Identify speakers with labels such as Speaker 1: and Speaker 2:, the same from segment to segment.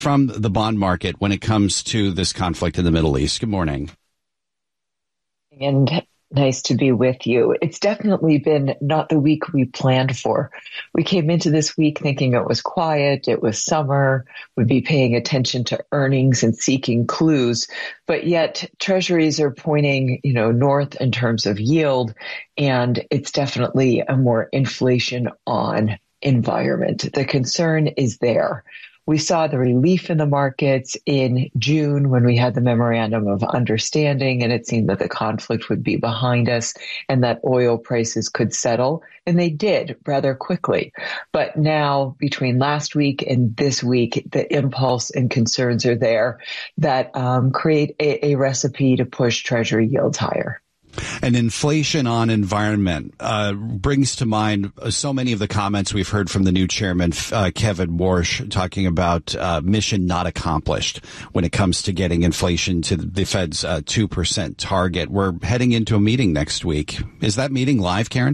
Speaker 1: from the bond market when it comes to this conflict in the Middle East. Good morning.
Speaker 2: And nice to be with you. It's definitely been not the week we planned for. We came into this week thinking it was quiet, it was summer, we'd be paying attention to earnings and seeking clues, but yet treasuries are pointing, north in terms of yield, and it's definitely a more inflation on environment. The concern is there. We saw the relief in the markets in June when we had the memorandum of understanding, and it seemed that the conflict would be behind us and that oil prices could settle. And they did rather quickly. But now, between last week and this week, the impulse and concerns are there that create a recipe to push Treasury yields higher.
Speaker 1: And inflation on environment brings to mind so many of the comments we've heard from the new chairman, Kevin Warsh, talking about mission not accomplished when it comes to getting inflation to the Fed's 2% target. We're heading into a meeting next week. Is that meeting live, Karen?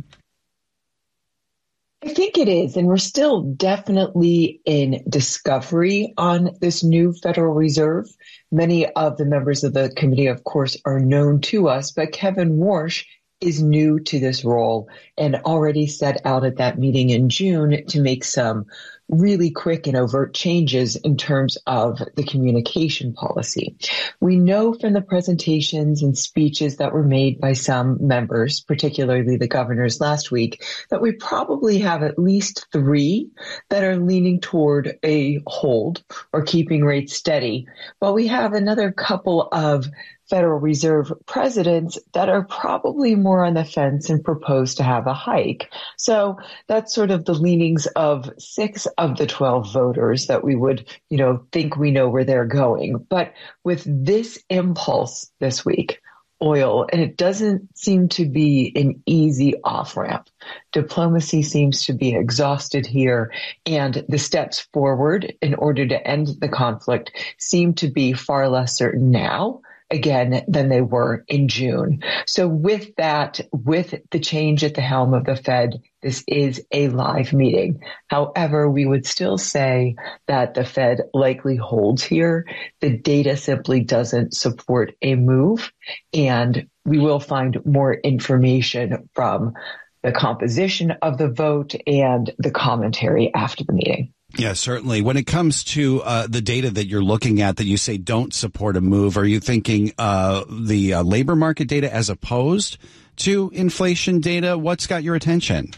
Speaker 2: I think it is, and we're still definitely in discovery on this new Federal Reserve. Many of the members of the committee, of course, are known to us, but Kevin Warsh is new to this role and already set out at that meeting in June to make some really quick and overt changes in terms of the communication policy. We know from the presentations and speeches that were made by some members, particularly the governors last week, that we probably have at least 3 that are leaning toward a hold or keeping rates steady, while we have another couple of Federal Reserve presidents that are probably more on the fence and propose to have a hike. So that's sort of the leanings of 6 of the 12 voters that we would, think we know where they're going. But with this impulse this week, oil, and it doesn't seem to be an easy off-ramp. Diplomacy seems to be exhausted here, and the steps forward in order to end the conflict seem to be far less certain now, again, than they were in June. So with that, with the change at the helm of the Fed, this is a live meeting. However, we would still say that the Fed likely holds here. The data simply doesn't support a move, and we will find more information from the composition of the vote and the commentary after the meeting.
Speaker 1: Yeah, certainly. When it comes to the data that you're looking at that you say don't support a move, are you thinking the labor market data as opposed to inflation data? What's got your attention?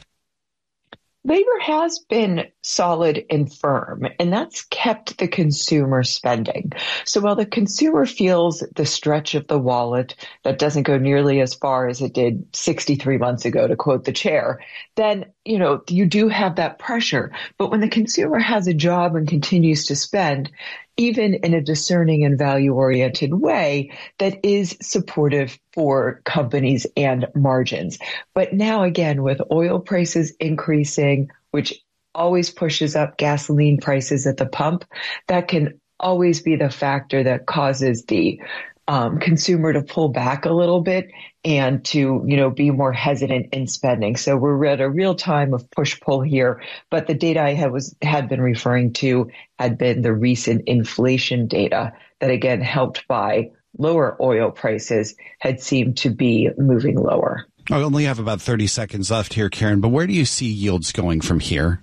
Speaker 2: Labor has been solid and firm, and that's kept the consumer spending. So while the consumer feels the stretch of the wallet that doesn't go nearly as far as it did 63 months ago, to quote the chair, then, you do have that pressure. But when the consumer has a job and continues to spend, even in a discerning and value-oriented way that is supportive for companies and margins. But now again, with oil prices increasing, which always pushes up gasoline prices at the pump, that can always be the factor that causes the consumer to pull back a little bit and to, be more hesitant in spending. So we're at a real time of push-pull here. But the data I had been referring to had been the recent inflation data that, again, helped by lower oil prices, had seemed to be moving lower.
Speaker 1: I only have about 30 seconds left here, Karen, but where do you see yields going from here?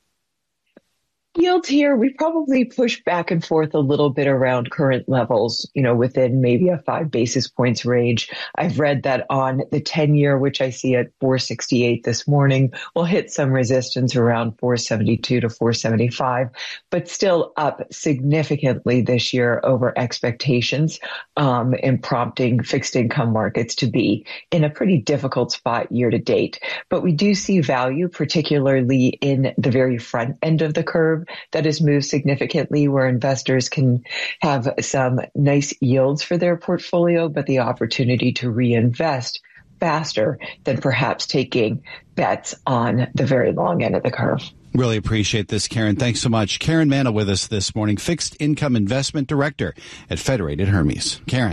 Speaker 2: Yields here, we probably push back and forth a little bit around current levels, within maybe a 5 basis points range. I've read that on the 10-year, which I see at 468 this morning, will hit some resistance around 472 to 475, but still up significantly this year over expectations, and prompting fixed income markets to be in a pretty difficult spot year to date. But we do see value, particularly in the very front end of the curve, that has moved significantly, where investors can have some nice yields for their portfolio, but the opportunity to reinvest faster than perhaps taking bets on the very long end of the curve.
Speaker 1: Really appreciate this, Karen. Thanks so much. Karen Manna with us this morning, Fixed Income Investment Director at Federated Hermes. Karen.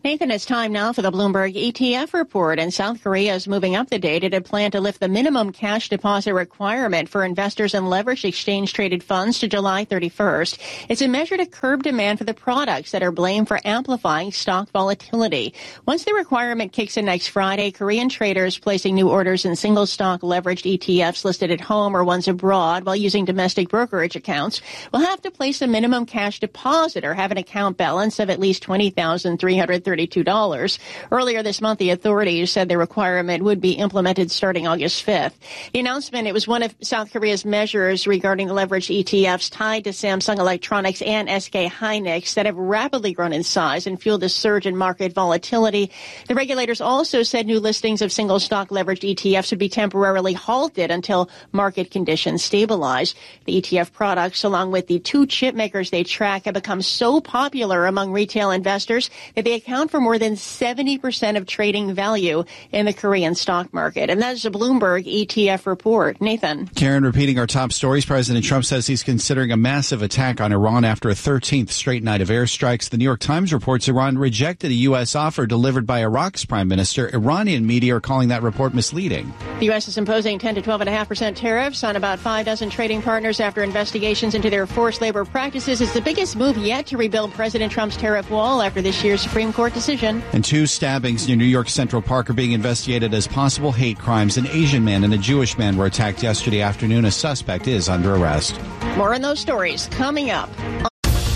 Speaker 3: Nathan, it's time now for the Bloomberg ETF report. And South Korea is moving up the date. It had planned to lift the minimum cash deposit requirement for investors in leveraged exchange-traded funds to July 31st. It's a measure to curb demand for the products that are blamed for amplifying stock volatility. Once the requirement kicks in next Friday, Korean traders placing new orders in single-stock leveraged ETFs listed at home or ones abroad while using domestic brokerage accounts will have to place a minimum cash deposit or have an account balance of at least $20,332. Earlier this month, the authorities said the requirement would be implemented starting August 5th. The announcement, it was one of South Korea's measures regarding leveraged ETFs tied to Samsung Electronics and SK Hynix that have rapidly grown in size and fueled a surge in market volatility. The regulators also said new listings of single-stock leveraged ETFs would be temporarily halted until market conditions stabilize. The ETF products, along with the two chip makers they track, have become so popular among retail investors that they account for more than 70% of trading value in the Korean stock market. And that is a Bloomberg ETF report. Nathan.
Speaker 1: Karen, repeating our top stories, President Trump says he's considering a massive attack on Iran after a 13th straight night of airstrikes. The New York Times reports Iran rejected a U.S. offer delivered by Iraq's prime minister. Iranian media are calling that report misleading.
Speaker 3: The U.S. is imposing 10 to 12.5% tariffs on about 5 dozen trading partners after investigations into their forced labor practices. It's the biggest move yet to rebuild President Trump's tariff wall after this year's Supreme Court decision.
Speaker 1: And 2 stabbings near New York's Central Park are being investigated as possible hate crimes. An Asian man and a Jewish man were attacked yesterday afternoon. A suspect is under arrest.
Speaker 3: More on those stories coming up.